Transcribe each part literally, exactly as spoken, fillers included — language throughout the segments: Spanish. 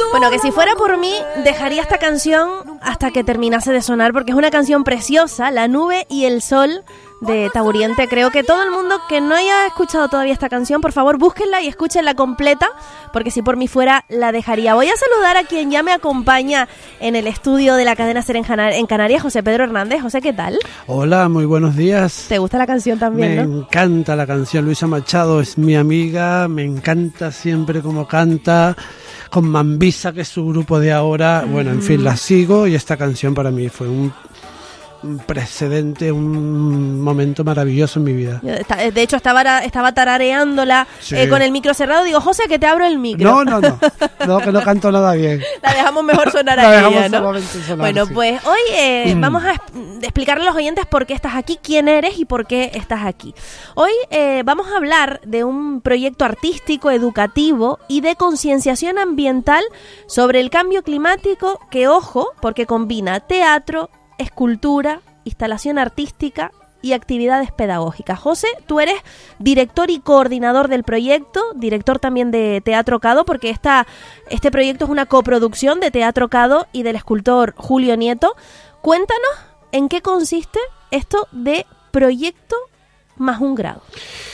Bueno, que si fuera por mí, dejaría esta canción hasta que terminase de sonar, porque es una canción preciosa, La nube y el sol, de Taburiente. Creo que todo el mundo que no haya escuchado todavía esta canción, por favor, búsquenla y escúchenla completa, porque si por mí fuera, la dejaría. Voy a saludar a quien ya me acompaña en el estudio de la cadena SER en, Cana- en Canarias, José Pedro Hernández. José, ¿qué tal? Hola, muy buenos días. ¿Te gusta la canción también, Me no? encanta la canción. Luisa Machado es mi amiga, me encanta siempre cómo canta, con Mambisa, que es su grupo de ahora. Bueno, en fin, la sigo y esta canción para mí fue un... un precedente, un momento maravilloso en mi vida. De hecho, estaba, estaba tarareándola Sí. eh, con el micro cerrado. Digo, José, que te abro el micro. No, no, no, no, que no canto nada bien. La dejamos mejor sonar La a dejamos ella, ¿no? solamente sonar, Bueno, sí. pues hoy eh, Mm. vamos a es- explicarle a los oyentes por qué estás aquí, quién eres y por qué estás aquí. Hoy eh, vamos a hablar de un proyecto artístico, educativo y de concienciación ambiental sobre el cambio climático que, ojo, porque combina teatro, escultura, instalación artística y actividades pedagógicas. José, tú eres director y coordinador del proyecto, director también de Teatro Cado, porque esta, este proyecto es una coproducción de Teatro Cado y del escultor Julio Nieto. Cuéntanos en qué consiste esto de Proyecto Más Un Grado.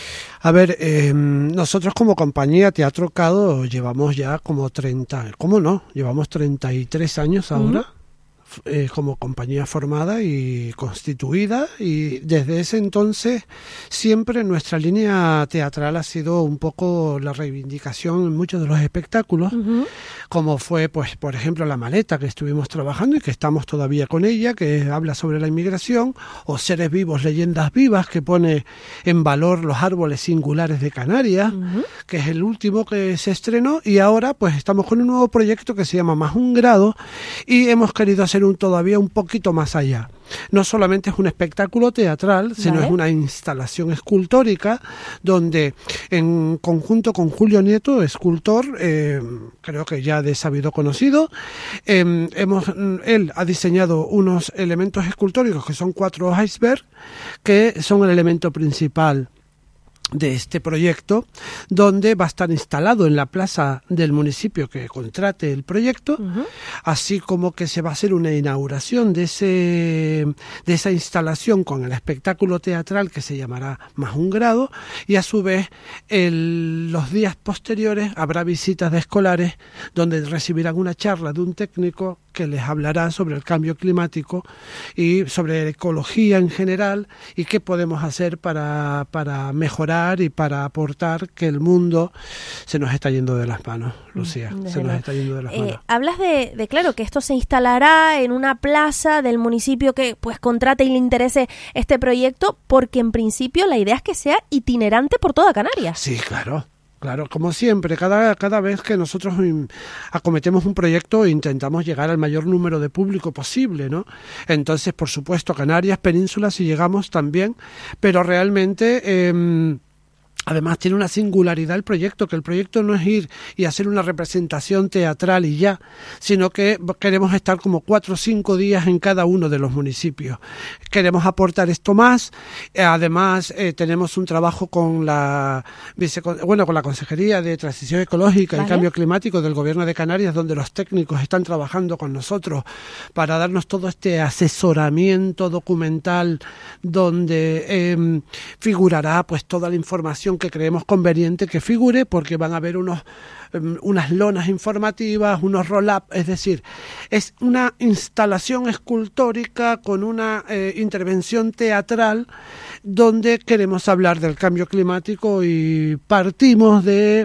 A ver, eh, nosotros como compañía Teatro Cado llevamos ya como treinta, ¿cómo no? Llevamos treinta y tres años ahora. Uh-huh. Eh, como compañía formada y constituida, y desde ese entonces siempre nuestra línea teatral ha sido un poco la reivindicación en muchos de los espectáculos, Uh-huh. como fue, pues, por ejemplo, La Maleta, que estuvimos trabajando y que estamos todavía con ella, que habla sobre la inmigración, o Seres Vivos, Leyendas Vivas, que pone en valor los árboles singulares de Canarias, Uh-huh. que es el último que se estrenó, y ahora pues estamos con un nuevo proyecto que se llama Más Un Grado, y hemos querido hacer un todavía un poquito más allá. No solamente es un espectáculo teatral, sino Vale. es una instalación escultórica donde en conjunto con Julio Nieto, escultor, eh, creo que ya de sabido conocido, eh, hemos, él ha diseñado unos elementos escultóricos que son cuatro icebergs, que son el elemento principal de este proyecto, donde va a estar instalado en la plaza del municipio que contrate el proyecto, Uh-huh. así como que se va a hacer una inauguración de ese de esa instalación con el espectáculo teatral que se llamará Más Un Grado, y a su vez el, los días posteriores habrá visitas de escolares donde recibirán una charla de un técnico que les hablará sobre el cambio climático y sobre ecología en general y qué podemos hacer para, para mejorar y para aportar, que el mundo se nos está yendo de las manos, Lucía, Desde se nos luego. está yendo de las Eh, manos. hablas de, de, claro, que esto se instalará en una plaza del municipio que pues contrate y le interese este proyecto, porque en principio la idea es que sea itinerante por toda Canarias. Sí, claro. Claro, como siempre, cada, cada vez que nosotros in, acometemos un proyecto intentamos llegar al mayor número de público posible, ¿no? Entonces, por supuesto, Canarias, Península, si llegamos también, pero realmente... Eh, Además tiene una singularidad el proyecto, que el proyecto no es ir y hacer una representación teatral y ya, sino que queremos estar como cuatro o cinco días en cada uno de los municipios. Queremos aportar esto más, además eh, tenemos un trabajo con la vice, bueno, con la Consejería de Transición Ecológica y ¿Vale? Cambio Climático del Gobierno de Canarias, donde los técnicos están trabajando con nosotros para darnos todo este asesoramiento documental, donde eh, figurará pues toda la información que creemos conveniente que figure, porque van a haber unos um, unas lonas informativas, unos roll-up, es decir, es una instalación escultórica con una eh, intervención teatral donde queremos hablar del cambio climático y partimos de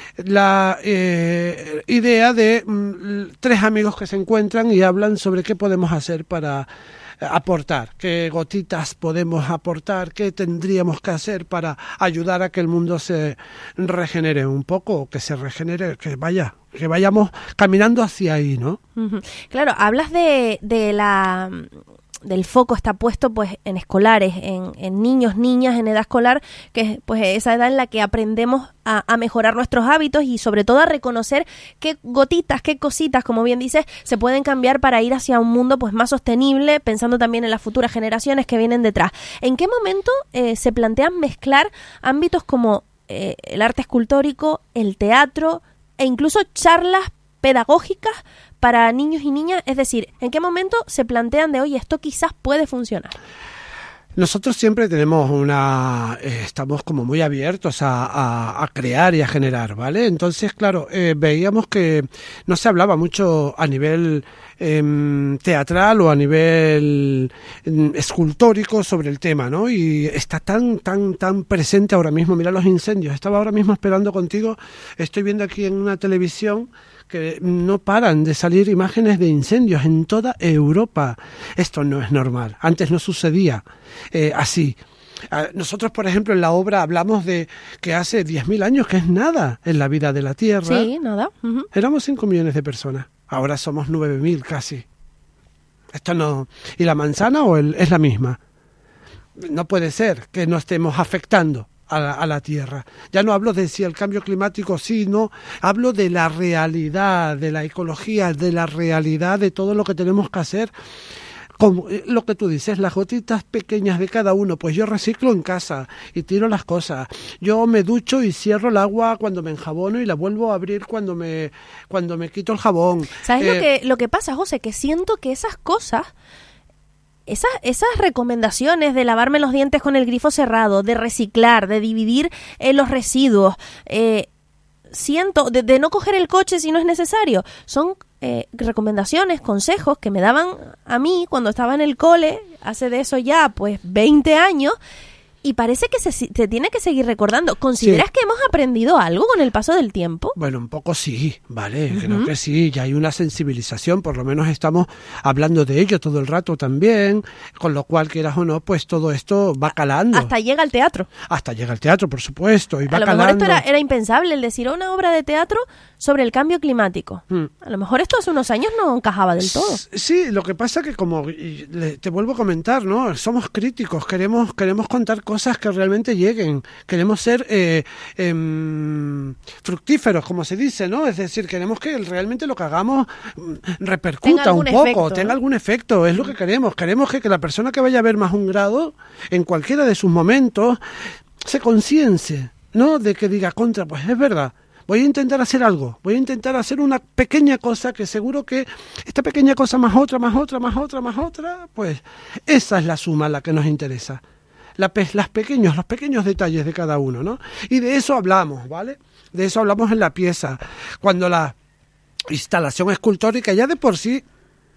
la eh, idea de mm, tres amigos que se encuentran y hablan sobre qué podemos hacer para aportar, qué gotitas podemos aportar, qué tendríamos que hacer para ayudar a que el mundo se regenere un poco, que se regenere, que vaya, que vayamos caminando hacia ahí, ¿no? Uh-huh. Claro, hablas de, de la... del foco está puesto pues en escolares, en, en niños, niñas en edad escolar, que es pues esa edad en la que aprendemos a, a mejorar nuestros hábitos y sobre todo a reconocer qué gotitas, qué cositas, como bien dices, se pueden cambiar para ir hacia un mundo pues más sostenible, pensando también en las futuras generaciones que vienen detrás. ¿En qué momento eh, se plantean mezclar ámbitos como eh, el arte escultórico, el teatro e incluso charlas pedagógicas para niños y niñas? Es decir, ¿en qué momento se plantean de, oye, esto quizás puede funcionar? Nosotros siempre tenemos una, eh, estamos como muy abiertos a, a, a crear y a generar, ¿vale? Entonces, claro, eh, veíamos que no se hablaba mucho a nivel eh, teatral o a nivel eh, escultórico sobre el tema, ¿no? Y está tan, tan, tan presente ahora mismo. Mira los incendios. Estaba ahora mismo esperando contigo. Estoy viendo aquí en una televisión que no paran de salir imágenes de incendios en toda Europa. Esto no es normal. Antes no sucedía eh, así. Nosotros, por ejemplo, en la obra hablamos de que hace diez mil años, que es nada en la vida de la Tierra. Sí, nada. Uh-huh. Éramos cinco millones de personas. Ahora somos nueve mil casi. Esto no... ¿Y la manzana o el, es la misma? No puede ser que no estemos afectando A la, a la Tierra. Ya no hablo de si el cambio climático sí, no, hablo de la realidad, de la ecología, de la realidad de todo lo que tenemos que hacer. Como lo que tú dices, las gotitas pequeñas de cada uno, pues yo reciclo en casa y tiro las cosas. Yo me ducho y cierro el agua cuando me enjabono y la vuelvo a abrir cuando me cuando me quito el jabón. ¿Sabes eh, lo que lo que pasa, José? Que siento que esas cosas Esas, esas recomendaciones de lavarme los dientes con el grifo cerrado, de reciclar, de dividir eh, los residuos, eh, siento, de, de no coger el coche si no es necesario, son eh, recomendaciones, consejos que me daban a mí cuando estaba en el cole, hace de eso ya pues veinte años, y parece que se, se tiene que seguir recordando. ¿Consideras sí. que hemos aprendido algo con el paso del tiempo? Bueno, un poco sí, vale, uh-huh. creo que sí, ya hay una sensibilización, por lo menos estamos hablando de ello todo el rato también, con lo cual, quieras o no, pues todo esto va calando. Hasta llega al teatro. Hasta llega al teatro, por supuesto, y va a lo calando. mejor esto era, era impensable, el decir una obra de teatro sobre el cambio climático. Hmm. A lo mejor esto hace unos años no encajaba del todo. Sí, lo que pasa que como te vuelvo a comentar, ¿no? Somos críticos, queremos, queremos contar cosas cosas que realmente lleguen, queremos ser eh, eh, fructíferos, como se dice, ¿no? Es decir, queremos que realmente lo que hagamos repercuta un poco, efecto, tenga ¿no? algún efecto, es lo que queremos, queremos que, que la persona que vaya a ver Más un grado, en cualquiera de sus momentos, se conciencie, ¿no? De que diga, contra, pues es verdad, voy a intentar hacer algo, voy a intentar hacer una pequeña cosa que seguro que esta pequeña cosa más otra, más otra, más otra, más otra, pues esa es la suma la que nos interesa. La pe- las pequeños, los pequeños detalles de cada uno, ¿no? Y de eso hablamos, ¿vale? De eso hablamos en la pieza. Cuando la instalación escultórica ya de por sí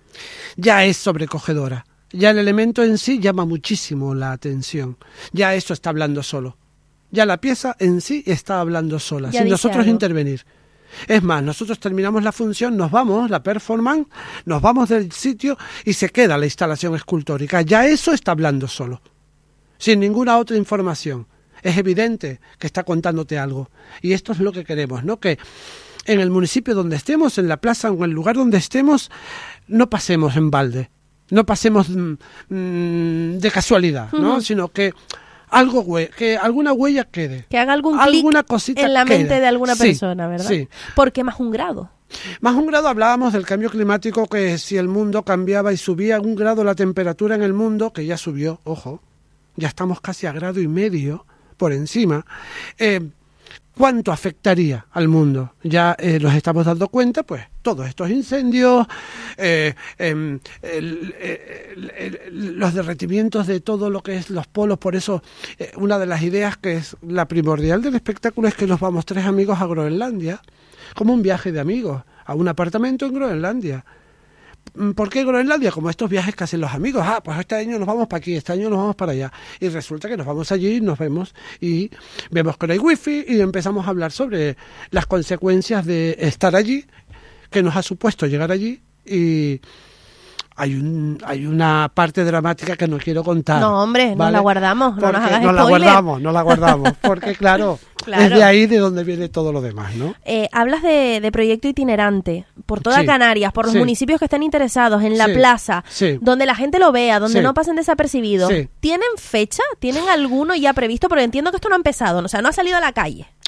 ya es sobrecogedora. Ya el elemento en sí llama muchísimo la atención. Ya eso está hablando solo. Ya la pieza en sí está hablando sola, ya sin nosotros algo. intervenir. Es más, nosotros terminamos la función, nos vamos, la performance, nos vamos del sitio y se queda la instalación escultórica. Ya eso está hablando solo, sin ninguna otra información. Es evidente que está contándote algo. Y esto es lo que queremos, ¿no? Que en el municipio donde estemos, en la plaza o en el lugar donde estemos, no pasemos en balde, no pasemos mmm, de casualidad, ¿no? Uh-huh. Sino que algo hue- que alguna huella quede. Que haga algún clic en la mente quede. de alguna persona, sí, ¿verdad? Sí. Porque más un grado. Más un grado hablábamos del cambio climático, que si el mundo cambiaba y subía un grado la temperatura en el mundo, que ya subió, ojo, ya estamos casi a grado y medio por encima, eh, ¿cuánto afectaría al mundo? Ya eh, nos estamos dando cuenta, pues, todos estos incendios, eh, eh, el, el, el, el, los derretimientos de todo lo que es los polos. Por eso, eh, una de las ideas que es la primordial del espectáculo es que nos vamos tres amigos a Groenlandia, como un viaje de amigos, a un apartamento en Groenlandia. ¿Por qué Groenlandia? Como estos viajes que hacen los amigos. Ah, pues este año nos vamos para aquí, este año nos vamos para allá. Y resulta que nos vamos allí, nos vemos y vemos que no hay wifi y empezamos a hablar sobre las consecuencias de estar allí, que nos ha supuesto llegar allí, y hay un hay una parte dramática que no quiero contar. No, hombre, ¿vale? No la guardamos, no porque nos hagas no spoiler. la guardamos, no la guardamos, porque claro, claro, es de ahí de donde viene todo lo demás, ¿no? Eh, hablas de, de proyecto itinerante por toda sí. Canarias, por los sí. municipios que estén interesados, en la sí. plaza, sí. donde la gente lo vea, donde sí. no pasen desapercibidos. Sí. ¿Tienen fecha? ¿Tienen alguno ya previsto? Porque entiendo que esto no ha empezado, o sea, no ha salido a la calle.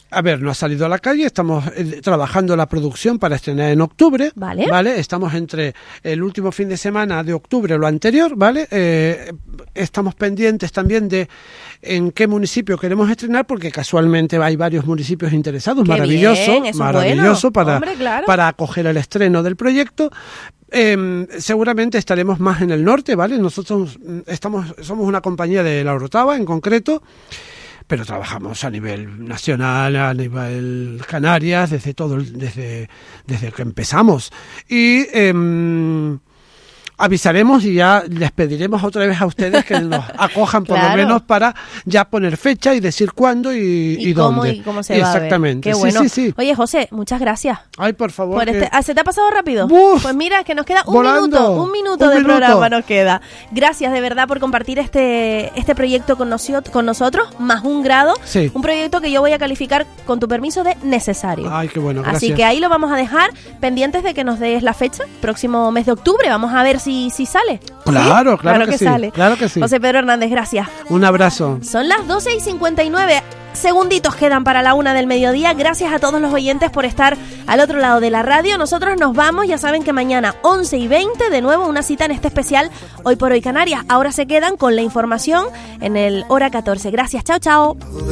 A ver, no ha salido a la calle, estamos eh, trabajando la producción para estrenar en octubre, Vale. ¿vale? Estamos entre el último fin de semana de octubre, lo anterior, ¿vale? Eh, estamos pendientes también de en qué municipio queremos estrenar, porque casualmente hay varios municipios interesados, Qué maravilloso, bien, eso es maravilloso bueno. para, Hombre, claro. para acoger el estreno del proyecto. Eh, seguramente estaremos más en el norte, ¿vale? Nosotros estamos, somos una compañía de La Orotava en concreto, pero trabajamos a nivel nacional, a nivel Canarias, desde todo, el, desde, desde que empezamos. Y eh, avisaremos y ya les pediremos otra vez a ustedes que nos acojan por Claro. lo menos para ya poner fecha y decir cuándo y, ¿Y, y cómo, dónde. y cómo se va a ver. Exactamente. Qué Sí, bueno. sí, sí. Oye, José, muchas gracias. Ay, por favor. Por que- este- ah, ¿se te ha pasado rápido? Uf, Pues mira, que nos queda un volando. minuto, un minuto Un de minuto. programa nos queda. Gracias de verdad por compartir este este proyecto con, nocio- con nosotros, más un grado. Sí. Un proyecto que yo voy a calificar, con tu permiso, de necesario. Ay, qué bueno, gracias. Así que ahí lo vamos a dejar, pendientes de que nos des la fecha, próximo mes de octubre. Vamos a ver si, si sale. Claro, ¿Sí? claro que sí, sale. claro que sí. José Pedro Hernández, gracias. Un abrazo. Son las doce y cincuenta y nueve. Segunditos quedan para la una del mediodía. Gracias a todos los oyentes por estar al otro lado de la radio. Nosotros nos vamos. Ya saben que mañana once y veinte, de nuevo una cita en este especial Hoy por Hoy Canarias. Ahora se quedan con la información en el hora catorce. Gracias, chao, chao.